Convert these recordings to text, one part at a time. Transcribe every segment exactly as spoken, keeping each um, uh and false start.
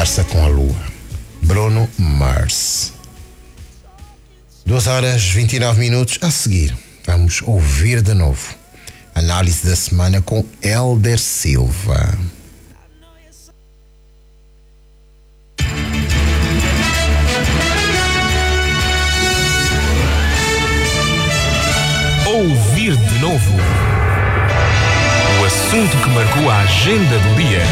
conversa com a Lua. Bruno Mars. duas horas e vinte e nove minutos. A seguir, vamos ouvir de novo análise da semana com Hélder Silva. Ouvir de novo o assunto que marcou a agenda do dia.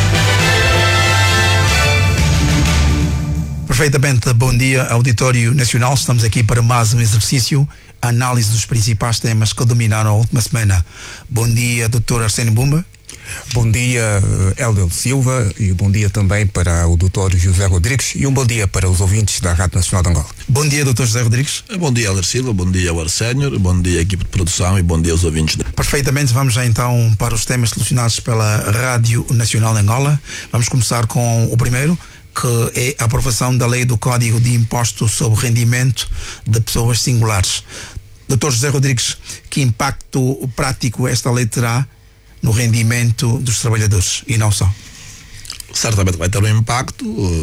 Perfeitamente. Bom dia, Auditório Nacional. Estamos aqui para mais um exercício, análise dos principais temas que dominaram a última semana. Bom dia, doutor Arsénio Bumba. Bom dia, Hélder Silva, e bom dia também para o doutor José Rodrigues, e um bom dia para os ouvintes da Rádio Nacional de Angola. Bom dia, doutor José Rodrigues. Bom dia, Hélder Silva, bom dia ao Arsénio, bom dia à equipe de produção e bom dia aos ouvintes. Perfeitamente, vamos já então para os temas selecionados pela Rádio Nacional de Angola. Vamos começar com o primeiro, que é a aprovação da lei do Código de Imposto sobre Rendimento de Pessoas Singulares. doutor José Rodrigues, que impacto prático esta lei terá no rendimento dos trabalhadores e não só? Certamente vai ter um impacto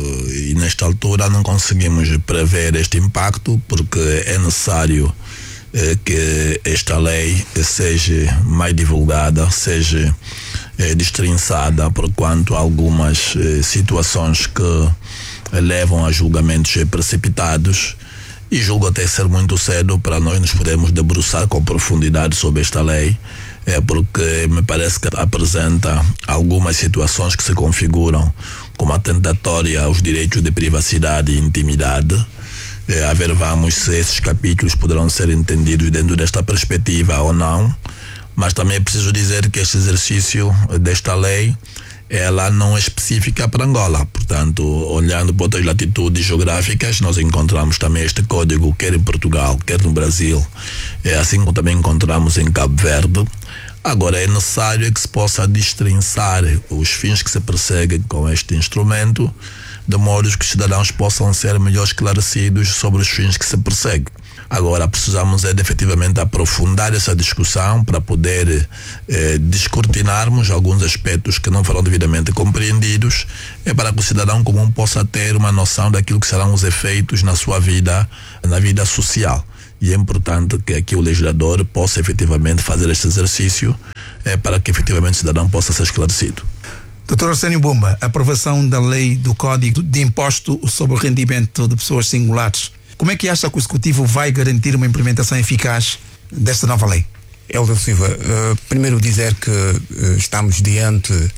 e nesta altura não conseguimos prever este impacto porque é necessário eh, que esta lei seja mais divulgada, seja eh, destrinçada, porquanto algumas eh, situações que eh, levam a julgamentos precipitados, e julgo até ser muito cedo para nós nos podermos debruçar com profundidade sobre esta lei. É porque me parece que apresenta algumas situações que se configuram como atentatória aos direitos de privacidade e intimidade. É, a ver, vamos se esses capítulos poderão ser entendidos dentro desta perspectiva ou não, mas também é preciso dizer que este exercício desta lei, ela não é específica para Angola. Portanto, olhando para outras latitudes geográficas, nós encontramos também este código quer em Portugal, quer no Brasil, é, assim como também encontramos em Cabo Verde. Agora, é necessário que se possa destrinçar os fins que se perseguem com este instrumento, de modo que os cidadãos possam ser melhor esclarecidos sobre os fins que se perseguem. Agora, precisamos é de efetivamente aprofundar essa discussão para poder eh, descortinarmos alguns aspectos que não foram devidamente compreendidos, é para que o cidadão comum possa ter uma noção daquilo que serão os efeitos na sua vida, na vida social. E é importante que aqui o legislador possa efetivamente fazer este exercício é, para que efetivamente o cidadão possa ser esclarecido. doutor Arsénio Bumba, a aprovação da lei do Código de Imposto sobre o Rendimento de Pessoas Singulares. Como é que acha que o Executivo vai garantir uma implementação eficaz desta nova lei? Hélder Silva, uh, primeiro dizer que uh, estamos diante uh,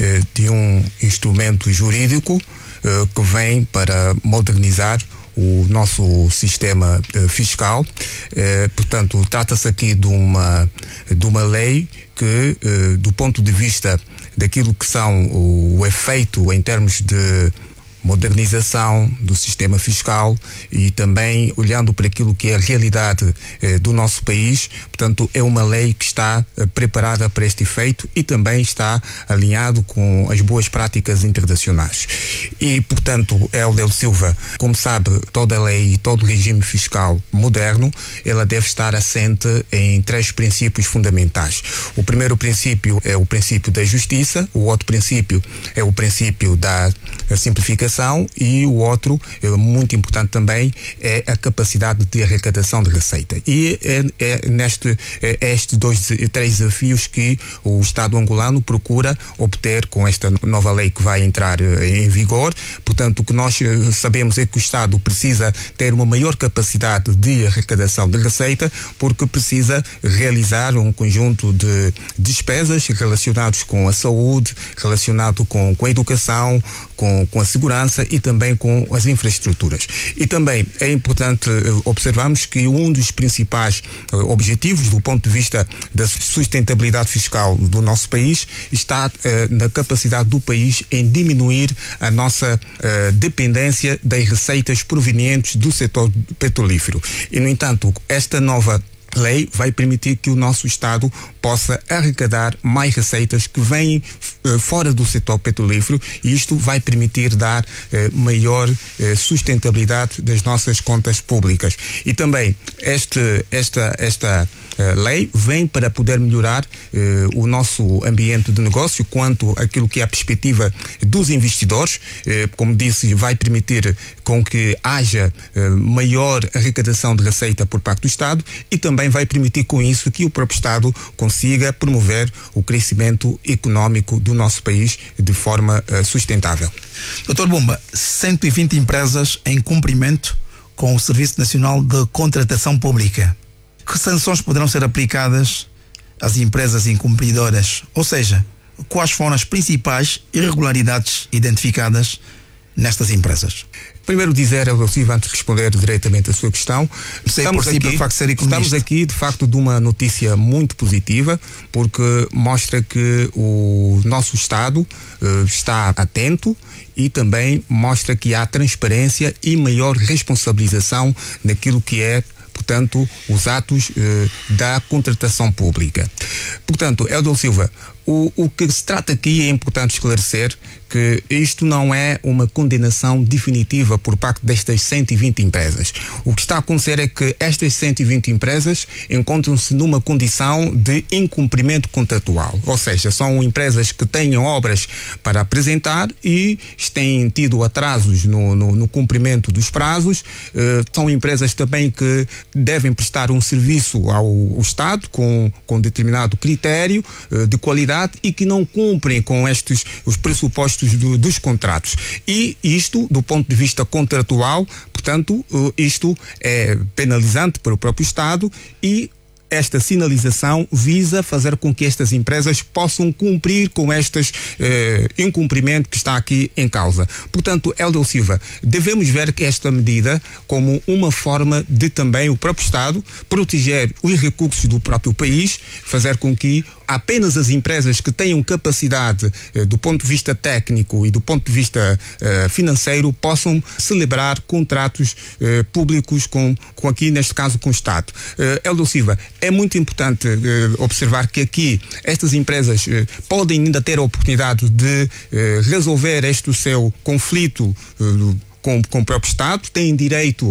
de um instrumento jurídico uh, que vem para modernizar o nosso sistema uh, fiscal. Uh, portanto, trata-se aqui de uma, de uma lei que, uh, do ponto de vista daquilo que são o, o efeito em termos de modernização do sistema fiscal e também olhando para aquilo que é a realidade eh, do nosso país, portanto é uma lei que está eh, preparada para este efeito e também está alinhado com as boas práticas internacionais. E portanto, Hélder Silva, como sabe, toda a lei e todo o regime fiscal moderno, ela deve estar assente em três princípios fundamentais. O primeiro princípio é o princípio da justiça, o outro princípio é o princípio da simplificação e o outro, muito importante também, é a capacidade de arrecadação de receita. E é, é neste, é estes dois, três desafios que o Estado angolano procura obter com esta nova lei que vai entrar em vigor. Portanto, o que nós sabemos é que o Estado precisa ter uma maior capacidade de arrecadação de receita, porque precisa realizar um conjunto de despesas relacionados com a saúde, relacionado com, com a educação, com, com a segurança e também com as infraestruturas. E também é importante observarmos que um dos principais uh, objetivos do ponto de vista da sustentabilidade fiscal do nosso país está uh, na capacidade do país em diminuir a nossa uh, dependência das receitas provenientes do setor petrolífero. E, no entanto, esta nova lei vai permitir que o nosso Estado possa arrecadar mais receitas que vêm uh, fora do setor petrolífero, e isto vai permitir dar uh, maior uh, sustentabilidade das nossas contas públicas. E também este, esta, esta uh, lei vem para poder melhorar uh, o nosso ambiente de negócio quanto àquilo que é a perspectiva dos investidores. Uh, como disse, vai permitir com que haja uh, maior arrecadação de receita por parte do Estado, e também vai permitir com isso que o próprio Estado consiga promover o crescimento económico do nosso país de forma uh, sustentável. doutor Bumba, cento e vinte empresas em cumprimento com o Serviço Nacional de Contratação Pública. Que sanções poderão ser aplicadas às empresas incumpridoras? Ou seja, quais foram as principais irregularidades identificadas nestas empresas? Primeiro dizer, Eleusilva, antes de responder diretamente a sua questão, Sei estamos, por si, aqui, pelo facto de ser economista. estamos aqui de facto de uma notícia muito positiva, porque mostra que o nosso Estado uh, está atento, e também mostra que há transparência e maior responsabilização naquilo que é, portanto, os atos eh, da contratação pública. Portanto, Eldon Silva, o, o que se trata aqui é importante esclarecer que isto não é uma condenação definitiva por parte destas cento e vinte empresas. O que está a acontecer é que estas cento e vinte empresas encontram-se numa condição de incumprimento contratual, ou seja, são empresas que têm obras para apresentar e têm tido atrasos no, no, no cumprimento dos prazos. Uh, são empresas também que devem prestar um serviço ao, ao Estado com, com determinado critério uh, de qualidade, e que não cumprem com estes os pressupostos do, dos contratos. E isto, do ponto de vista contratual, portanto, uh, isto é penalizante para o próprio Estado, e esta sinalização visa fazer com que estas empresas possam cumprir com estes eh, incumprimentos que está aqui em causa. Portanto, Eldon Silva, devemos ver que esta medida como uma forma de também o próprio Estado proteger os recursos do próprio país, fazer com que apenas as empresas que tenham capacidade eh, do ponto de vista técnico e do ponto de vista eh, financeiro possam celebrar contratos eh, públicos com, com aqui, neste caso, com o Estado. Eh, Eldon Silva, é muito importante eh, observar que aqui estas empresas eh, podem ainda ter a oportunidade de eh, resolver este seu conflito eh, Com, com o próprio Estado, têm direito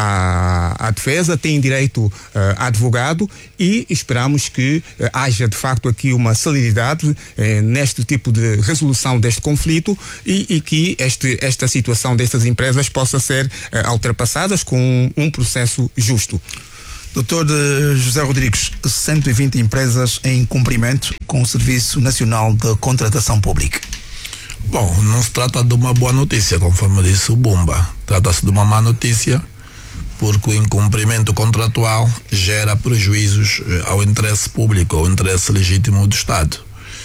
à, à defesa, têm direito uh, a advogado, e esperamos que uh, haja de facto aqui uma celeridade uh, neste tipo de resolução deste conflito, e, e que este, esta situação destas empresas possa ser uh, ultrapassada com um, um processo justo. doutor José Rodrigues, cento e vinte empresas em cumprimento com o Serviço Nacional de Contratação Pública. Bom, não se trata de uma boa notícia, conforme disse o Bumba. Trata-se de uma má notícia, porque o incumprimento contratual gera prejuízos ao interesse público, ao interesse legítimo do Estado.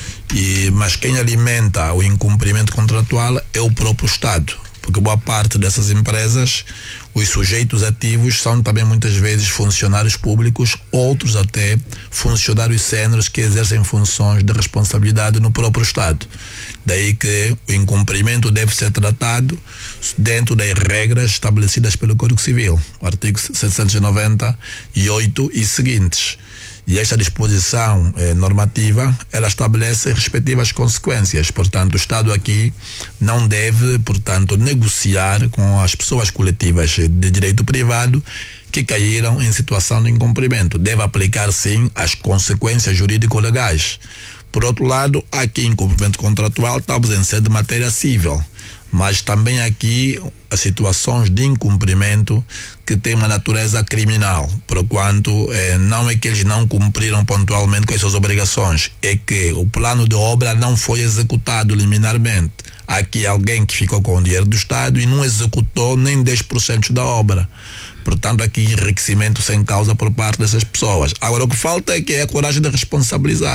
E, mas quem alimenta o incumprimento contratual é o próprio Estado, porque boa parte dessas empresas, os sujeitos ativos são também muitas vezes funcionários públicos, outros até funcionários sêniores que exercem funções de responsabilidade no próprio Estado. Daí que o incumprimento deve ser tratado dentro das regras estabelecidas pelo Código Civil, o artigo setecentos e noventa e oito e seguintes. E esta disposição eh, normativa, ela estabelece respectivas consequências. Portanto, o Estado aqui não deve, portanto, negociar com as pessoas coletivas de direito privado que caíram em situação de incumprimento. Deve aplicar, sim, as consequências jurídico-legais. Por outro lado, aqui incumprimento contratual, estamos em sede de matéria civil, mas também aqui as situações de incumprimento que têm uma natureza criminal, porquanto eh, não é que eles não cumpriram pontualmente com as suas obrigações, é que o plano de obra não foi executado liminarmente. Há aqui alguém que ficou com o dinheiro do Estado e não executou nem dez por cento da obra. Portanto, aqui enriquecimento sem causa por parte dessas pessoas. Agora, o que falta é que é a coragem de responsabilizar,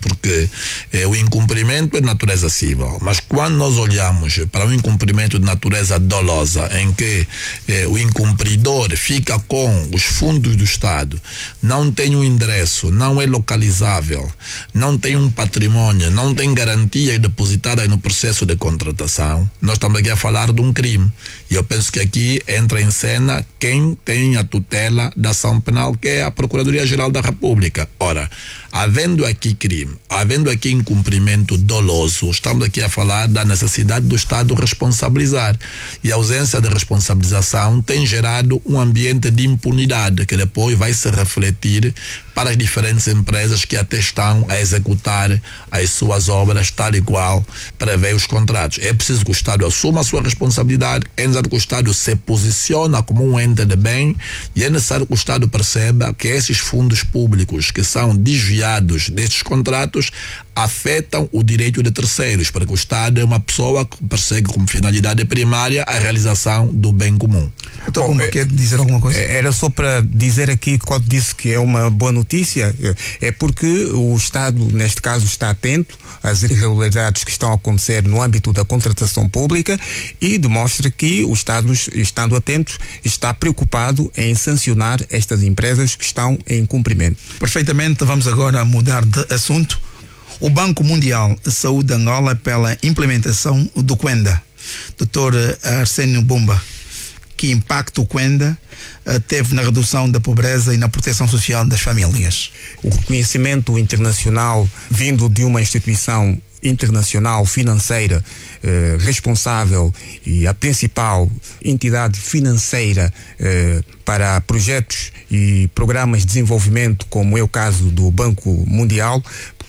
porque eh, o incumprimento é de natureza civil, mas quando nós olhamos para um incumprimento de natureza dolosa, em que eh, o incumpridor fica com os fundos do Estado, não tem um endereço, não é localizável, não tem um patrimônio, não tem garantias depositadas no processo de contratação, nós estamos aqui a falar de um crime. E eu penso que aqui entra em cena quem tem a tutela da ação penal, que é a Procuradoria-Geral da República. Ora, havendo aqui crime, havendo aqui incumprimento doloso, estamos aqui a falar da necessidade do Estado responsabilizar. E a ausência de responsabilização tem gerado um ambiente de impunidade, que depois vai se refletir para as diferentes empresas que até estão a executar as suas obras tal e qual prevê os contratos. É preciso que o Estado assuma a sua responsabilidade, é necessário que o Estado se posicione como um ente de bem e é necessário que o Estado perceba que esses fundos públicos que são desviados destes contratos afetam o direito de terceiros, porque o Estado é uma pessoa que persegue como finalidade primária a realização do bem comum. Então, Bom, quer dizer alguma coisa? Era só para dizer aqui, quando disse que é uma boa notícia, é porque o Estado, neste caso, está atento às irregularidades que estão a acontecer no âmbito da contratação pública e demonstra que o Estado, estando atento, está preocupado em sancionar estas empresas que estão em cumprimento. Perfeitamente, vamos agora mudar de assunto. O Banco Mundial de Saúde de Angola pela implementação do Quenda. doutor Arsénio Bumba, que impacto o Quenda uh, teve na redução da pobreza e na proteção social das famílias? O reconhecimento internacional vindo de uma instituição internacional financeira eh, responsável e a principal entidade financeira eh, para projetos e programas de desenvolvimento, como é o caso do Banco Mundial,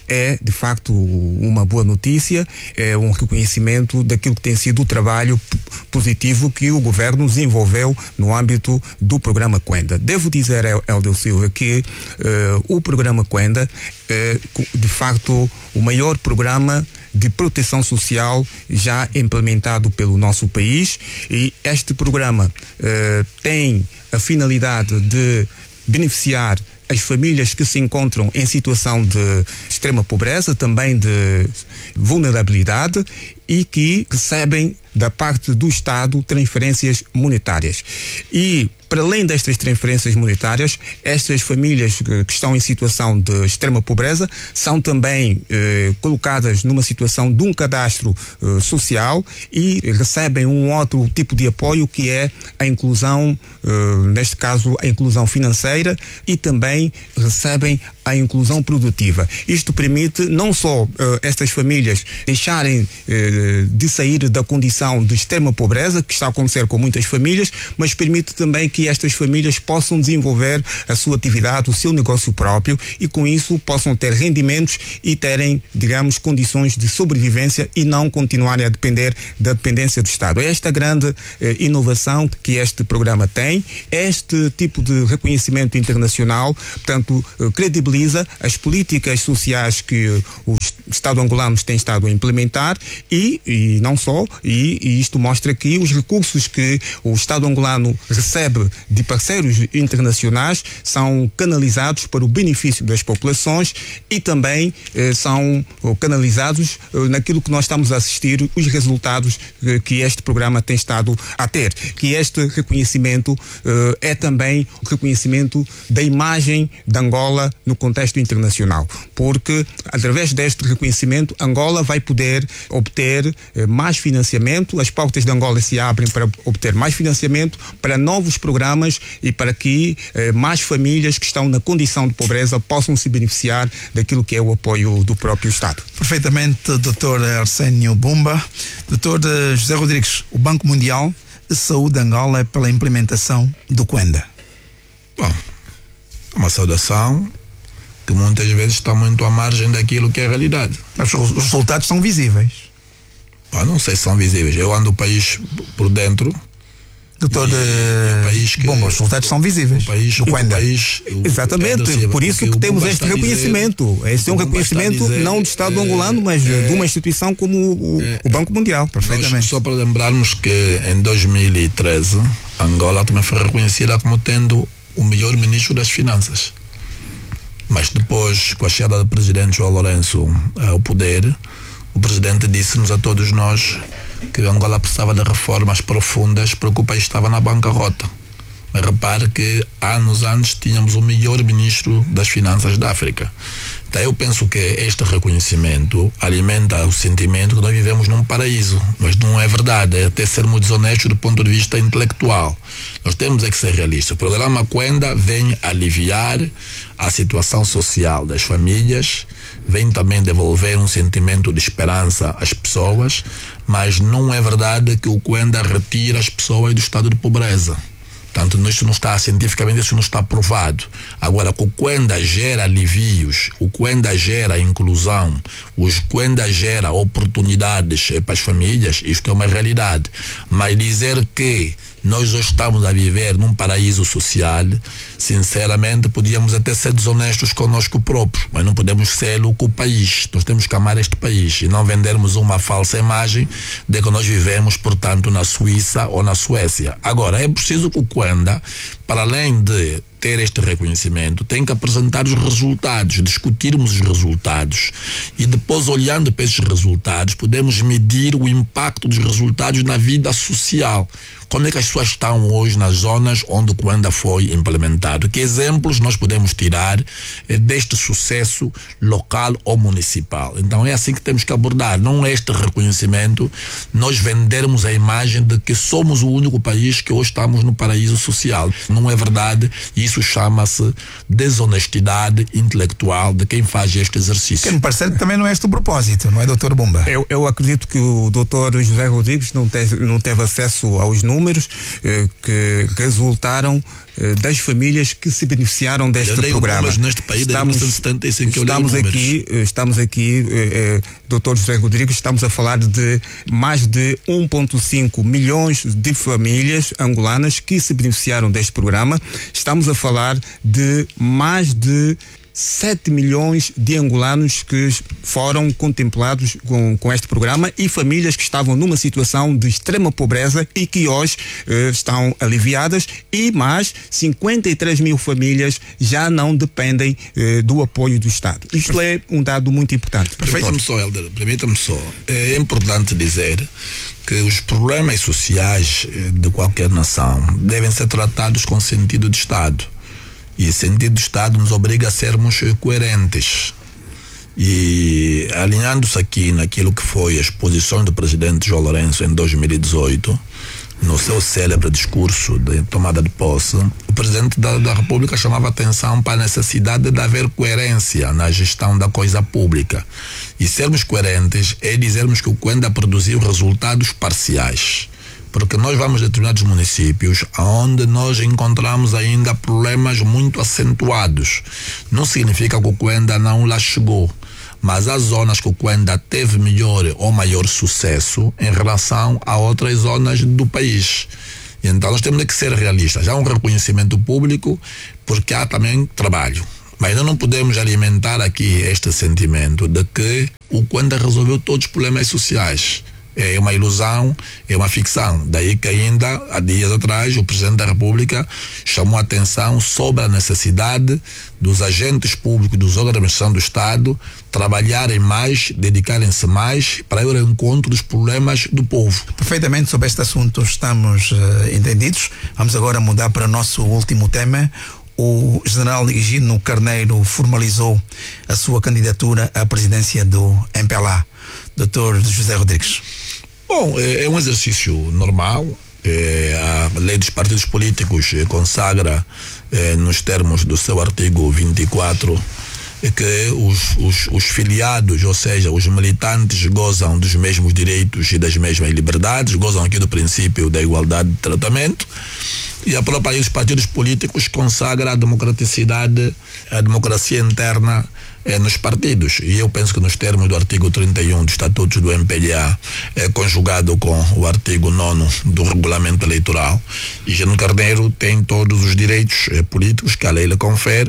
é de facto uma boa notícia, é um reconhecimento daquilo que tem sido o trabalho positivo que o governo desenvolveu no âmbito do programa Quenda. Devo dizer, Hélder Silva, que uh, o programa Quenda é de facto o maior programa de proteção social já implementado pelo nosso país, e este programa uh, tem a finalidade de beneficiar as famílias que se encontram em situação de extrema pobreza, também de vulnerabilidade, e que recebem da parte do Estado transferências monetárias. E, para além destas transferências monetárias, estas famílias que, que estão em situação de extrema pobreza são também eh, colocadas numa situação de um cadastro eh, social e recebem um outro tipo de apoio, que é a inclusão, eh, neste caso a inclusão financeira, e também recebem a inclusão produtiva. Isto permite não só eh, estas famílias deixarem eh, de sair da condição de extrema pobreza, que está a acontecer com muitas famílias, mas permite também que estas famílias possam desenvolver a sua atividade, o seu negócio próprio, e com isso possam ter rendimentos e terem, digamos, condições de sobrevivência e não continuarem a depender da dependência do Estado. É esta grande eh, inovação que este programa tem. Este tipo de reconhecimento internacional, portanto, eh, credibiliza as políticas sociais que o Estado angolano tem estado a implementar e, e não só, e, e isto mostra que os recursos que o Estado angolano recebe de parceiros internacionais são canalizados para o benefício das populações e também eh, são canalizados eh, naquilo que nós estamos a assistir, os resultados eh, que este programa tem estado a ter. Que este reconhecimento eh, é também o reconhecimento da imagem de Angola no contexto internacional, porque através deste reconhecimento Angola vai poder obter eh, mais financiamento, as portas de Angola se abrem para obter mais financiamento para novos programas e para que eh, mais famílias que estão na condição de pobreza possam se beneficiar daquilo que é o apoio do próprio Estado. Perfeitamente, doutor Arsénio Bumba. doutor José Rodrigues, o Banco Mundial de Saúde de Angola pela implementação do Quenda. Bom, uma saudação que muitas vezes está muito à margem daquilo que é a realidade. Mas os resultados são visíveis. Bom, não sei se são visíveis. Eu ando o país por dentro. Doutor que, Bom, os resultados são visíveis. O país, do Quenda. O país, Exatamente, por isso que temos este reconhecimento. Dizer, este é um reconhecimento dizer, não do Estado é, angolano, mas é, de uma instituição como o, é, o Banco Mundial. Perfeitamente. Só para lembrarmos que em dois mil e treze Angola também foi reconhecida como tendo o melhor ministro das Finanças. Mas depois, com a chegada do presidente João Lourenço ao poder, o presidente disse-nos a todos nós que Angola precisava de reformas profundas porque o país estava na bancarrota. Mas repare que anos antes tínhamos o melhor ministro das finanças da África. Então eu penso que este reconhecimento alimenta o sentimento que nós vivemos num paraíso, mas não é verdade, é até sermos desonestos do ponto de vista intelectual. Nós temos é que ser realistas. O programa Kwenda vem aliviar a situação social das famílias, vem também devolver um sentimento de esperança às pessoas, mas não é verdade que o Kwenda retira as pessoas do estado de pobreza. Portanto, isso não está, cientificamente, isso não está provado. Agora, o Kwenda gera alivios, o Kwenda gera inclusão, o Kwenda gera oportunidades para as famílias, isto é uma realidade. Mas dizer que nós hoje estamos a viver num paraíso social, sinceramente, podíamos até ser desonestos conosco próprios, mas não podemos ser-lo com o país. Nós temos que amar este país e não vendermos uma falsa imagem de que nós vivemos, portanto, na Suíça ou na Suécia. Agora, é preciso que o Kwenda, para além de ter este reconhecimento, tem que apresentar os resultados, discutirmos os resultados e depois, olhando para esses resultados, podemos medir o impacto dos resultados na vida social. Como é que as pessoas estão hoje nas zonas onde o Kwenda foi implementado? Que exemplos nós podemos tirar eh, deste sucesso local ou municipal? Então é assim que temos que abordar, não é este reconhecimento, nós vendermos a imagem de que somos o único país que hoje estamos no paraíso social. Não é verdade, isso chama-se desonestidade intelectual de quem faz este exercício. Que me parece que também não é este o propósito, não é, doutor Bumba? Eu, eu acredito que o doutor José Rodrigues não teve, não teve acesso aos números eh, que resultaram eh, das famílias que se beneficiaram deste eu programa. Neste país estamos, de mil novecentos e setenta e cinco, estamos aqui, estamos aqui, eh, eh, doutor José Rodrigues, estamos a falar de mais de um vírgula cinco milhões de famílias angolanas que se beneficiaram deste programa. Estamos a falar de mais de sete milhões de angolanos que foram contemplados com, com este programa e famílias que estavam numa situação de extrema pobreza e que hoje eh, estão aliviadas, e mais cinquenta e três mil famílias já não dependem eh, do apoio do Estado. Isto é um dado muito importante. Permita-me só, Helder, permita-me só. É importante dizer que os problemas sociais de qualquer nação devem ser tratados com sentido de Estado. E sentido de Estado nos obriga a sermos coerentes. E alinhando-se aqui naquilo que foi a exposição do presidente João Lourenço em dois mil e dezoito, no seu célebre discurso de tomada de posse, o presidente da, da República chamava atenção para a necessidade de haver coerência na gestão da coisa pública. E sermos coerentes é dizermos que o Kwenda produziu resultados parciais. Porque nós vamos a determinados municípios onde nós encontramos ainda problemas muito acentuados. Não significa que o Kwenda não lá chegou, mas há zonas que o Kwenda teve melhor ou maior sucesso em relação a outras zonas do país. Então nós temos que ser realistas. Há um reconhecimento público porque há também trabalho. Mas nós não podemos alimentar aqui este sentimento de que o Kwenda resolveu todos os problemas sociais. É uma ilusão, é uma ficção. Daí que ainda, há dias atrás, o Presidente da República chamou a atenção sobre a necessidade dos agentes públicos, dos órgãos de administração do Estado, trabalharem mais, dedicarem-se mais para ir ao encontro dos problemas do povo. Perfeitamente, sobre este assunto estamos uh, entendidos. Vamos agora mudar para o nosso último tema. O general Higino Carneiro formalizou a sua candidatura à presidência do M P L A. doutor José Rodrigues. Bom, é, é um exercício normal. É, a lei dos partidos políticos consagra, é, nos termos do seu artigo vinte e quatro, é que os, os, os filiados, ou seja, os militantes, gozam dos mesmos direitos e das mesmas liberdades, gozam aqui do princípio da igualdade de tratamento. E a própria lei dos partidos políticos consagra a democraticidade, a democracia interna eh, nos partidos. E eu penso que nos termos do artigo trinta e um do Estatuto do M P L A, eh, conjugado com o artigo nono do Regulamento Eleitoral, Higino Carneiro tem todos os direitos eh, políticos que a lei lhe confere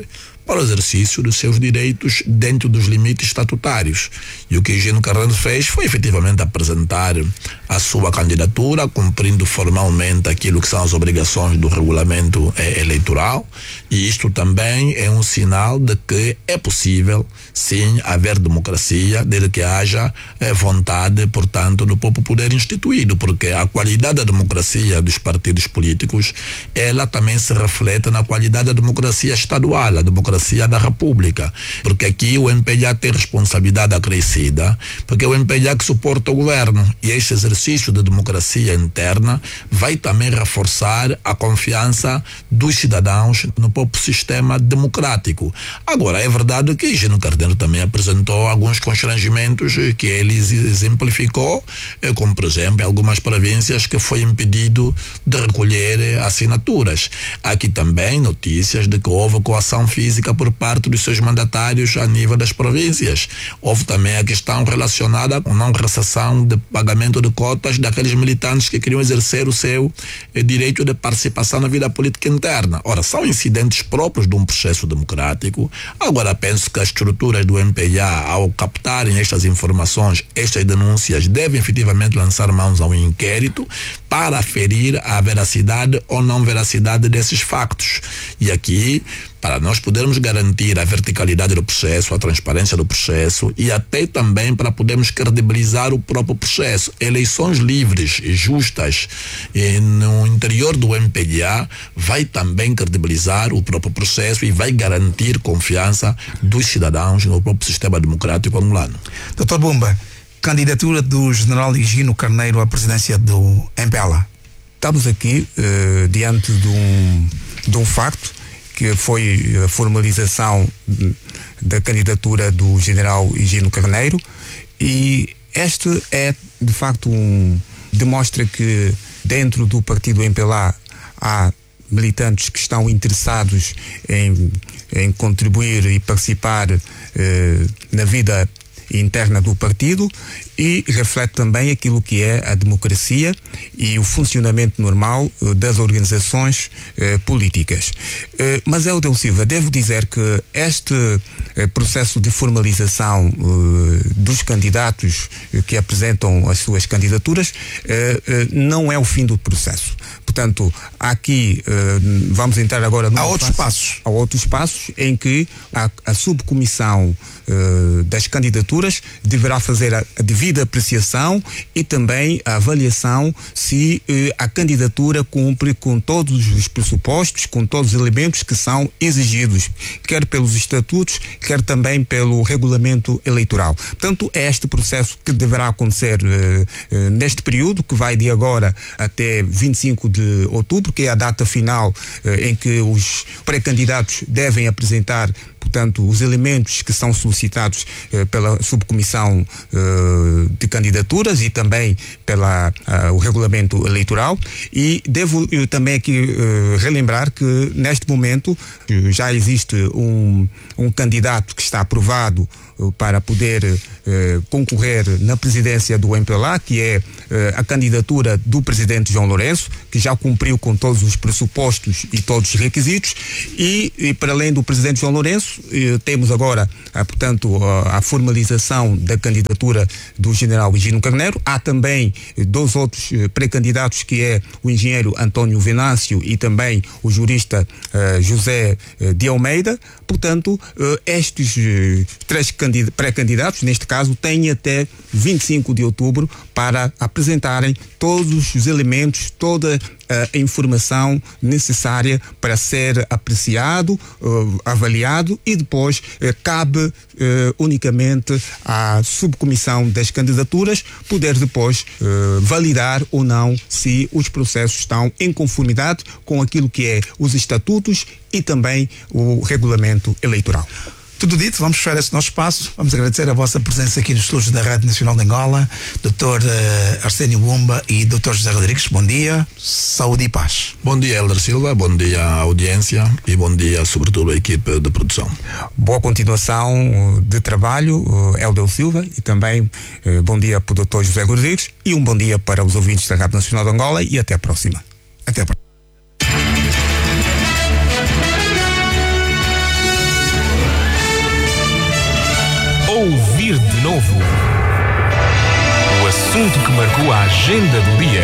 para o exercício dos seus direitos dentro dos limites estatutários. E o que Higino Carneiro fez foi efetivamente apresentar a sua candidatura, cumprindo formalmente aquilo que são as obrigações do regulamento eh, eleitoral, e isto também é um sinal de que é possível, sim, haver democracia, desde que haja eh, vontade, portanto, do próprio poder instituído, porque a qualidade da democracia dos partidos políticos, ela também se reflete na qualidade da democracia estadual, a democracia da República, porque aqui o M P A tem responsabilidade acrescida, porque é o M P A que suporta o governo, e este exercício de democracia interna vai também reforçar a confiança dos cidadãos no próprio sistema democrático. Agora, é verdade que Higino Carneiro também apresentou alguns constrangimentos que ele exemplificou, como por exemplo, em algumas províncias que foi impedido de recolher assinaturas. Há aqui também notícias de que houve coação física por parte dos seus mandatários a nível das províncias. Houve também a questão relacionada com não recessão de pagamento de cotas daqueles militantes que queriam exercer o seu eh, direito de participação na vida política interna. Ora, são incidentes próprios de um processo democrático. Agora, penso que as estruturas do M P A, ao captarem estas informações, estas denúncias, devem efetivamente lançar mãos a um inquérito para aferir a veracidade ou não veracidade desses factos. E aqui, para nós podermos garantir a verticalidade do processo, a transparência do processo e até também para podermos credibilizar o próprio processo. Eleições livres e justas e no interior do M P A vai também credibilizar o próprio processo e vai garantir confiança dos cidadãos no próprio sistema democrático angolano. doutor Bumba, candidatura do general Higino Carneiro à presidência do M P L A. Estamos aqui uh, diante de um, de um facto que foi a formalização da candidatura do general Higino Carneiro, e este é de facto um demonstra que dentro do partido M P L A há militantes que estão interessados em, em contribuir e participar eh, na vida interna do partido, e reflete também aquilo que é a democracia e o funcionamento normal uh, das organizações uh, políticas. Uh, mas, Eldeu Silva, devo dizer que este uh, processo de formalização uh, dos candidatos uh, que apresentam as suas candidaturas uh, uh, não é o fim do processo. Portanto, aqui uh, vamos entrar agora há outros passos. Há outros passos em que a, a subcomissão uh, das candidaturas deverá fazer a, a devida apreciação e também a avaliação se uh, a candidatura cumpre com todos os pressupostos, com todos os elementos que são exigidos, quer pelos estatutos, quer também pelo regulamento eleitoral. Portanto, é este processo que deverá acontecer uh, uh, neste período, que vai de agora até vinte e cinco de outubro, que é a data final eh, em que os pré-candidatos devem apresentar, portanto, os elementos que são solicitados eh, pela subcomissão eh, de candidaturas e também pela uh, o regulamento eleitoral. E devo eu, também aqui uh, relembrar que neste momento uh, já existe um, um candidato que está aprovado uh, para poder uh, concorrer na presidência do M P L A, que é uh, a candidatura do presidente João Lourenço, que já cumpriu com todos os pressupostos e todos os requisitos, e, e para além do presidente João Lourenço, eh, temos agora, ah, portanto, a, a formalização da candidatura do general Higino Carneiro. Há também eh, dois outros eh, pré-candidatos, que é o engenheiro António Venâncio e também o jurista eh, José eh, de Almeida. Portanto, eh, estes eh, três pré-candidatos, neste caso, têm até vinte e cinco de outubro para apresentarem todos os elementos, toda a informação necessária para ser apreciado, uh, avaliado, e depois uh, cabe uh, unicamente à subcomissão das candidaturas poder depois uh, validar ou não se os processos estão em conformidade com aquilo que é os estatutos e também o regulamento eleitoral. Tudo dito, vamos fechar esse nosso espaço. Vamos agradecer a vossa presença aqui nos estúdios da Rádio Nacional de Angola, doutor uh, Arsénio Bumba e doutor José Rodrigues. Bom dia, saúde e paz. Bom dia, Helder Silva, bom dia à audiência e bom dia, sobretudo, à equipe de produção. Boa continuação de trabalho, Helder Silva, e também uh, bom dia para o doutor José Rodrigues, e um bom dia para os ouvintes da Rádio Nacional de Angola, e até a próxima. Até a próxima. Novo. O assunto que marcou a agenda do dia.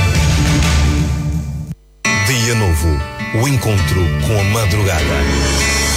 Dia Novo, o encontro com a madrugada.